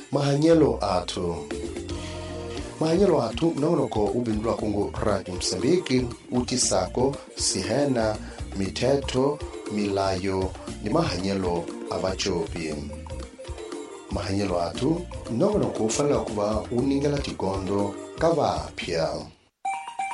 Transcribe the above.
mahanyelo atu nonoko ubindulwa kungu Radio Msambiki utisako sihena miteto milayo ni mahanyelo abachopi. Mahanyelo atu nonoko ufala kuba uningala tikondo kavapya.